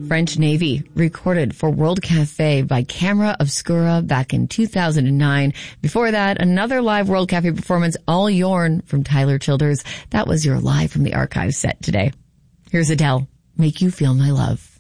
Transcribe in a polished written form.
French Navy, recorded for World Cafe by Camera Obscura back in 2009. Before that, another live World Cafe performance, All Yourn from Tyler Childers. That was your Live from the Archives set today. Here's Adele, Make You Feel My Love.